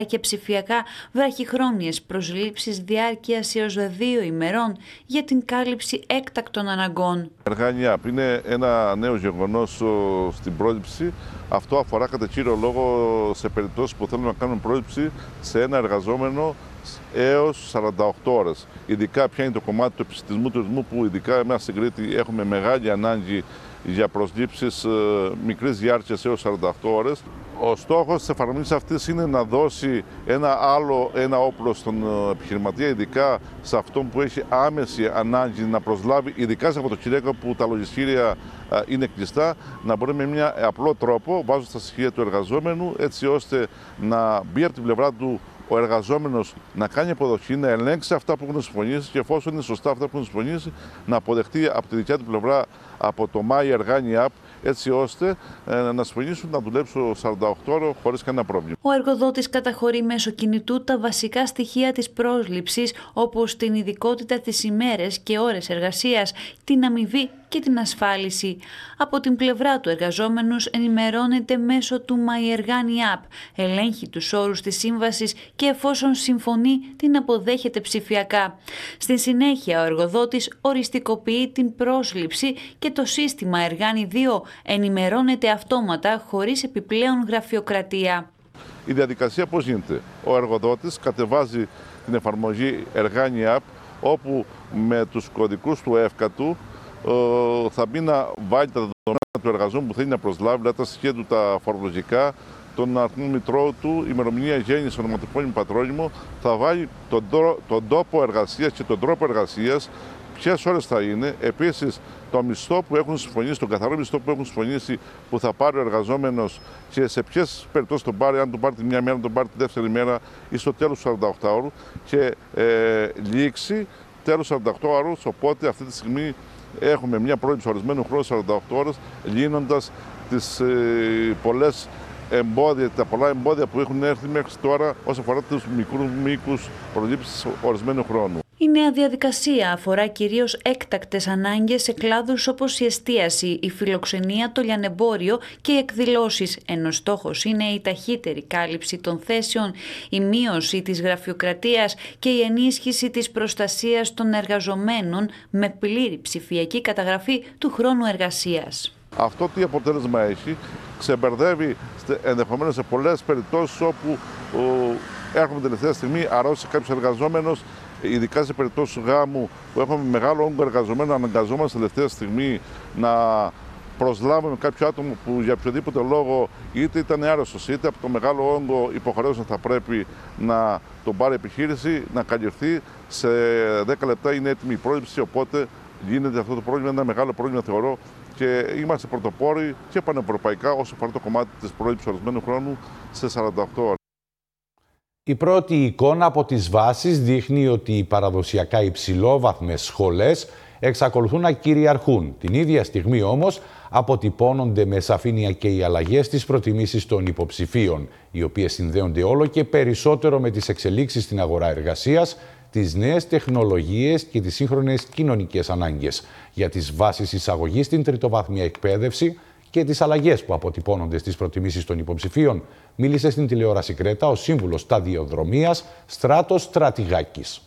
και ψηφιακά βραχυχρόνιες προσλήψεις διάρκειας έως 2 ημερών για την κάλυψη έκτακτων αναγκών. Εργάνια είναι ένα νέο γεγονός στην πρόληψη. Αυτό αφορά κατά κύριο λόγο σε περιπτώσεις που θέλουμε να κάνουμε πρόληψη σε ένα εργαζόμενο έως 48 ώρες. Ειδικά ποια είναι το κομμάτι του επισιτισμού τουρισμού που ειδικά εμάς στην Κρήτη έχουμε μεγάλη ανάγκη για προσλήψεις μικρής διάρκειας έως 48 ώρες. Ο στόχος της εφαρμογής αυτής είναι να δώσει ένα όπλο στον επιχειρηματία, ειδικά σε αυτόν που έχει άμεση ανάγκη να προσλάβει, ειδικά σε Σαββατοκύριακα που τα λογιστήρια είναι κλειστά, να μπορεί με μια απλό τρόπο, βάζοντας τα στοιχεία του εργαζόμενου, έτσι ώστε να μπει από την πλευρά του ο εργαζόμενος να κάνει αποδοχή, να ελέγξει αυτά που έχουν συμφωνήσει και εφόσον είναι σωστά αυτά που έχουν συμφωνήσει, να αποδεχτεί από τη δικιά του πλευρά από το My Εργάνια App, έτσι ώστε να συμφωνήσουν να δουλέψουν 48 ώρες χωρίς κανένα πρόβλημα. Ο εργοδότης καταχωρεί μέσω κινητού τα βασικά στοιχεία της πρόσληψης, όπως την ειδικότητα, τις ημέρες και ώρες εργασίας, την αμοιβή και την ασφάλιση. Από την πλευρά του εργαζόμενος ενημερώνεται μέσω του My Εργάνια App, ελέγχει τους όρους της σύμβασης και εφόσον συμφωνεί την αποδέχεται ψηφιακά. Στη συνέχεια ο εργοδότης οριστικοποιεί την πρόσληψη και το σύστημα Εργάνη 2 ενημερώνεται αυτόματα χωρίς επιπλέον γραφειοκρατία. Η διαδικασία πώς γίνεται? Ο εργοδότης κατεβάζει την εφαρμογή Εργάνια App, όπου με τους κωδικούς του ΕΦΚΑ του θα μπει να βάλει τα δεδομένα του εργαζόμενου που θέλει να προσλάβει, δηλαδή τα στοιχεία του τα φορολογικά, τον αριθμό μητρώου του, ημερομηνία γέννησης, ονοματεπώνυμο, πατρόνυμο, θα βάλει τον τόπο εργασίας και τον τρόπο εργασίας, ποιες ώρες θα είναι, επίσης το μισθό που έχουν συμφωνήσει, τον καθαρό μισθό που έχουν συμφωνήσει που θα πάρει ο εργαζόμενος και σε ποιες περιπτώσεις τον πάρει, αν τον πάρει τη μια μέρα, αν τον πάρει τη δεύτερη μέρα ή στο τέλος του 48 ώρου και λήξη τέλος 48 ώρους, οπότε αυτή τη στιγμή έχουμε μια πρόληψη ορισμένου χρόνου 48 ώρες, λύνοντας τις τα πολλά εμπόδια που έχουν έρθει μέχρι τώρα όσον αφορά τους μικρούς μήκους προλήψης ορισμένου χρόνου. Η νέα διαδικασία αφορά κυρίως έκτακτες ανάγκες σε κλάδους όπως η εστίαση, η φιλοξενία, το λιανεμπόριο και οι εκδηλώσεις, ενώ στόχος είναι η ταχύτερη κάλυψη των θέσεων, η μείωση της γραφειοκρατίας και η ενίσχυση της προστασίας των εργαζομένων με πλήρη ψηφιακή καταγραφή του χρόνου εργασίας. Αυτό τι αποτέλεσμα έχει? Ξεμπερδεύει ενδεχομένως σε πολλές περιπτώσεις όπου έχουμε τελευταία στιγμή αρρώσει κάποιος εργαζόμενος, ειδικά σε περιπτώσεις γάμου που έχουμε μεγάλο όγκο εργαζομένων, αναγκαζόμαστε τελευταία στιγμή να προσλάβουμε κάποιο άτομο που για οποιοδήποτε λόγο είτε ήταν άρρωστος είτε από το μεγάλο όγκο υποχρεώσεων θα πρέπει να τον πάρει επιχείρηση, να καλυφθεί. Σε 10 λεπτά είναι έτοιμη η πρόληψη, οπότε γίνεται αυτό το πρόβλημα, ένα μεγάλο πρόβλημα θεωρώ, και είμαστε πρωτοπόροι και πανευρωπαϊκά όσο αφορά το κομμάτι της πρόληψης ορισμένου χρόνου σε 48 ώρες. Η πρώτη εικόνα από τις βάσεις δείχνει ότι οι παραδοσιακά υψηλόβαθμες σχολές εξακολουθούν να κυριαρχούν. Την ίδια στιγμή όμως αποτυπώνονται με σαφήνεια και οι αλλαγές στις προτιμήσεις των υποψηφίων, οι οποίες συνδέονται όλο και περισσότερο με τις εξελίξεις στην αγορά εργασίας, τις νέες τεχνολογίες και τις σύγχρονες κοινωνικές ανάγκες. Για τις βάσεις εισαγωγής στην τριτοβάθμια εκπαίδευση και τις αλλαγές που αποτυπώνονται στις προτιμήσεις των υποψηφίων, μίλησε στην τηλεόραση Κρέτα ο σύμβουλος σταδιοδρομίας Στράτος Στρατηγάκης.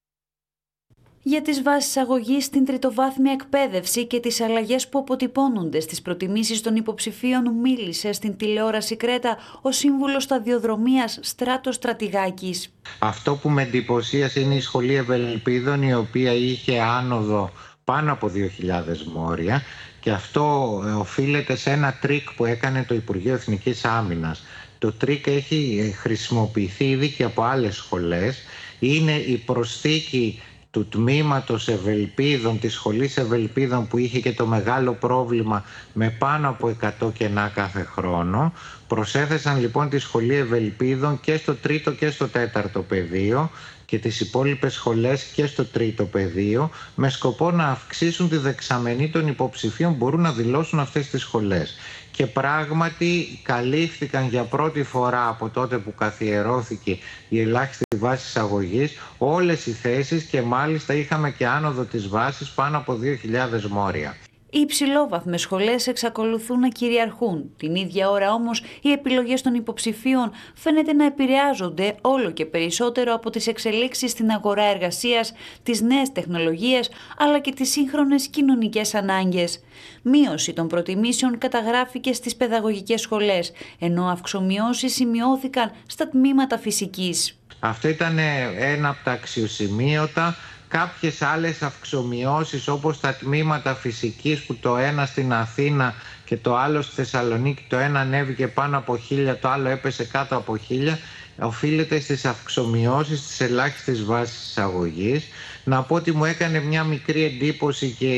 Για τις βάσεις αγωγής στην τριτοβάθμια εκπαίδευση και τις αλλαγές που αποτυπώνονται στις προτιμήσεις των υποψηφίων μίλησε στην τηλεόραση Κρέτα ο σύμβουλος σταδιοδρομίας Στράτος Στρατηγάκης. Αυτό που με εντυπωσίασε είναι η Σχολή Ευελπίδων, η οποία είχε άνοδο πάνω από 2.000 μόρια, και αυτό οφείλεται σε ένα τρίκ που έκανε το Υπουργείο Εθνικής Άμυνας. Το τρίκ έχει χρησιμοποιηθεί ήδη και από άλλες σχολές. Είναι η προσθήκη του τμήματος Ευελπίδων, της σχολής Ευελπίδων, που είχε και το μεγάλο πρόβλημα με πάνω από 100 κενά κάθε χρόνο. Προσέθεσαν λοιπόν τη σχολή Ευελπίδων και στο τρίτο και στο τέταρτο πεδίο και τις υπόλοιπες σχολές και στο τρίτο πεδίο, με σκοπό να αυξήσουν τη δεξαμενή των υποψηφίων που μπορούν να δηλώσουν αυτές τις σχολές. Και πράγματι καλύφθηκαν για πρώτη φορά από τότε που καθιερώθηκε η ελάχιστη βάση εισαγωγής όλες οι θέσεις, και μάλιστα είχαμε και άνοδο της βάσης πάνω από 2.000 μόρια. Οι υψηλόβαθμες σχολές εξακολουθούν να κυριαρχούν. Την ίδια ώρα όμως οι επιλογές των υποψηφίων φαίνεται να επηρεάζονται όλο και περισσότερο από τις εξελίξεις στην αγορά εργασίας, τις νέες τεχνολογίες αλλά και τις σύγχρονες κοινωνικές ανάγκες. Μείωση των προτιμήσεων καταγράφηκε στις παιδαγωγικές σχολές, ενώ αυξομειώσεις σημειώθηκαν στα τμήματα φυσικής. Αυτό ήταν ένα από τα αξιοσημείωτα. Κάποιες άλλες αυξομειώσεις όπως τα τμήματα φυσικής που το ένα στην Αθήνα και το άλλο στη Θεσσαλονίκη, το ένα ανέβηκε πάνω από 1000, το άλλο έπεσε κάτω από 1000, οφείλεται στις αυξομειώσεις της ελάχιστης βάσης εισαγωγής. Να πω ότι μου έκανε μια μικρή εντύπωση και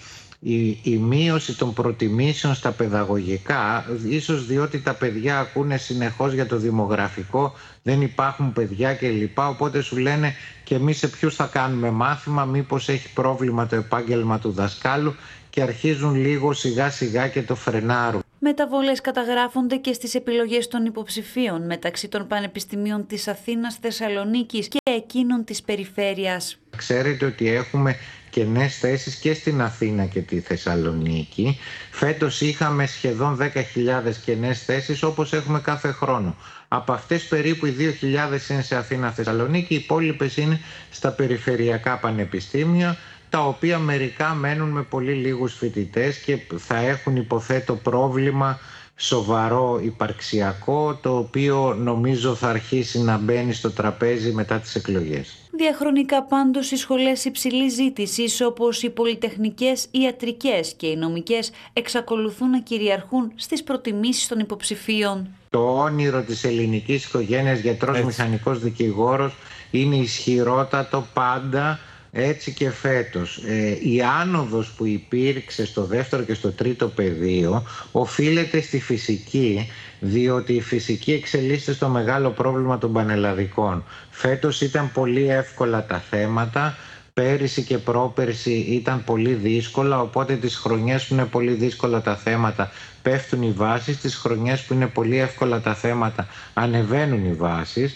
η μείωση των προτιμήσεων στα παιδαγωγικά, ίσως διότι τα παιδιά ακούνε συνεχώς για το δημογραφικό, δεν υπάρχουν παιδιά κλπ. Οπότε σου λένε και εμείς σε ποιους θα κάνουμε μάθημα, μήπως έχει πρόβλημα το επάγγελμα του δασκάλου και αρχίζουν λίγο σιγά σιγά και το φρενάρουν. Μεταβολές καταγράφονται και στις επιλογές των υποψηφίων μεταξύ των πανεπιστημίων της Αθήνας, Θεσσαλονίκης και εκείνων της περιφέρειας. Ξέρετε ότι έχουμε κενές θέσεις και στην Αθήνα και τη Θεσσαλονίκη. Φέτος είχαμε σχεδόν 10.000 κενές θέσεις όπως έχουμε κάθε χρόνο. Από αυτές περίπου οι 2.000 είναι σε Αθήνα, Θεσσαλονίκη, οι υπόλοιπες είναι στα περιφερειακά πανεπιστήμια, τα οποία μερικά μένουν με πολύ λίγους φοιτητές και θα έχουν, υποθέτω, πρόβλημα σοβαρό υπαρξιακό, το οποίο νομίζω θα αρχίσει να μπαίνει στο τραπέζι μετά τις εκλογές. Διαχρονικά πάντως οι σχολές υψηλής ζήτησης όπως οι πολυτεχνικές, οι ιατρικές και οι νομικές εξακολουθούν να κυριαρχούν στις προτιμήσεις των υποψηφίων. Το όνειρο της ελληνικής οικογένειας γιατρός, μηχανικός, δικηγόρος είναι ισχυρότατο πάντα. Έτσι και φέτος. Η άνοδος που υπήρξε στο δεύτερο και στο τρίτο πεδίο οφείλεται στη φυσική, διότι η φυσική εξελίσσεται στο μεγάλο πρόβλημα των πανελλαδικών. Φέτος ήταν πολύ εύκολα τα θέματα, πέρυσι και πρόπερσι ήταν πολύ δύσκολα, οπότε τις χρονιές που είναι πολύ δύσκολα τα θέματα πέφτουν οι βάσεις, τις χρονιές που είναι πολύ εύκολα τα θέματα ανεβαίνουν οι βάσεις.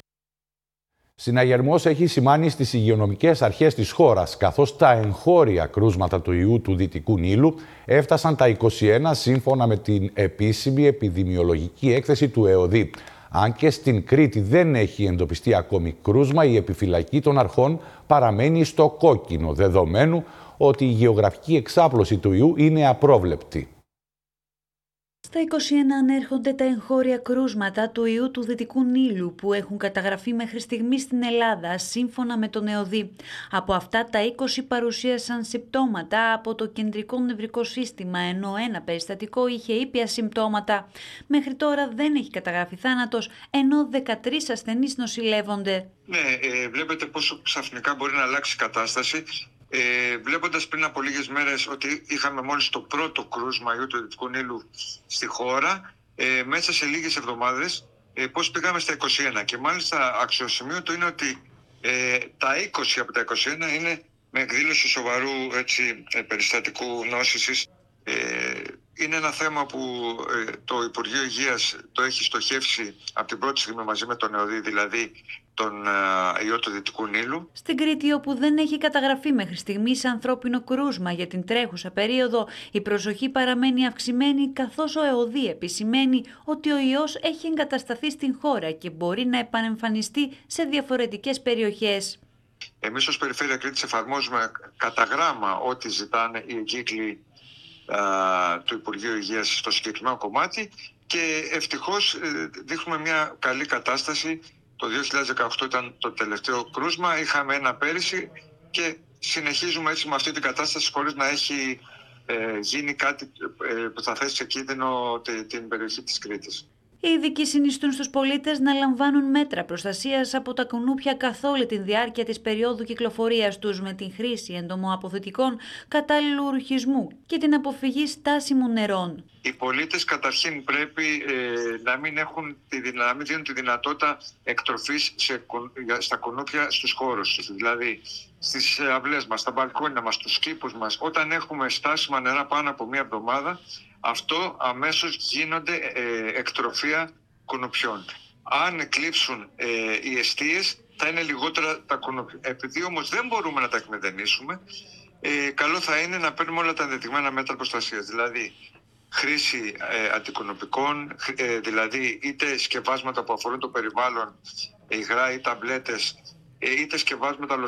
Συναγερμός έχει σημάνει στις υγειονομικές αρχές της χώρας, καθώς τα εγχώρια κρούσματα του ιού του Δυτικού Νείλου έφτασαν τα 21 σύμφωνα με την επίσημη επιδημιολογική έκθεση του ΕΟΔΗ. Αν και στην Κρήτη δεν έχει εντοπιστεί ακόμη κρούσμα, η επιφυλακή των αρχών παραμένει στο κόκκινο, δεδομένου ότι η γεωγραφική εξάπλωση του ιού είναι απρόβλεπτη. Στα 21 ανέρχονται τα εγχώρια κρούσματα του ιού του Δυτικού Νείλου που έχουν καταγραφεί μέχρι στιγμή στην Ελλάδα, σύμφωνα με τον ΕΟΔΗ. Από αυτά τα 20 παρουσίασαν συμπτώματα από το κεντρικό νευρικό σύστημα, ενώ ένα περιστατικό είχε ήπια συμπτώματα. Μέχρι τώρα δεν έχει καταγραφεί θάνατος, ενώ 13 ασθενείς νοσηλεύονται. Ναι, βλέπετε πόσο ξαφνικά μπορεί να αλλάξει η κατάσταση. Βλέποντας πριν από λίγες μέρες ότι είχαμε μόλις το πρώτο κρούσμα ιού του Δυτικού Νείλου στη χώρα, μέσα σε λίγες εβδομάδες πώς πήγαμε στα 21. Και μάλιστα αξιοσημείωτο είναι ότι τα 20 από τα 21 είναι με εκδήλωση σοβαρού περιστατικού νόσησης. Είναι ένα θέμα που το Υπουργείο Υγείας το έχει στοχεύσει από την πρώτη στιγμή μαζί με τον ΕΟΔΗ, δηλαδή τον ιό του Δυτικού Νείλου. Στην Κρήτη, όπου δεν έχει καταγραφεί μέχρι στιγμής ανθρώπινο κρούσμα για την τρέχουσα περίοδο, η προσοχή παραμένει αυξημένη, καθώς ο ΕΟΔΗ επισημαίνει ότι ο ιός έχει εγκατασταθεί στην χώρα και μπορεί να επανεμφανιστεί σε διαφορετικές περιοχές. Εμείς ως Περιφέρεια Κρήτης εφαρμόζουμε κατά γράμμα ό,τι ζητάνε οι εγκύκλοι του Υπουργείου Υγείας στο συγκεκριμένο κομμάτι και ευτυχώς δείχνουμε μια καλή κατάσταση. Το 2018 ήταν το τελευταίο κρούσμα, είχαμε ένα πέρυσι και συνεχίζουμε έτσι με αυτή την κατάσταση χωρίς να έχει γίνει κάτι που θα θέσει σε κίνδυνο την περιοχή της Κρήτης. Οι ειδικοί συνιστούν στους πολίτες να λαμβάνουν μέτρα προστασίας από τα κουνούπια καθ' όλη τη διάρκεια της περίοδου κυκλοφορίας τους, με την χρήση εντομοαποθετικών, κατάλληλου ρουχισμού και την αποφυγή στάσιμων νερών. Οι πολίτες καταρχήν πρέπει να μην δίνουν τη δυνατότητα εκτροφής στα κουνούπια στους χώρους τους, δηλαδή στις αυλές μας, στα μπαλκόνια μας, στους κήπους μας. Όταν έχουμε στάσιμα νερά πάνω από μία εβδομάδα, αυτό αμέσως γίνονται εκτροφία κουνουπιών. Αν εκλείψουν οι εστίες, θα είναι λιγότερα τα κουνούπια. Επειδή όμως δεν μπορούμε να τα εκμεδενήσουμε, καλό θα είναι να παίρνουμε όλα τα ενδεδειγμένα μέτρα προστασίας. Δηλαδή, χρήση αντικονοπικών, δηλαδή είτε σκευάσματα που αφορούν το περιβάλλον, υγρά ή ταμπλέτες, είτε σκευάσματα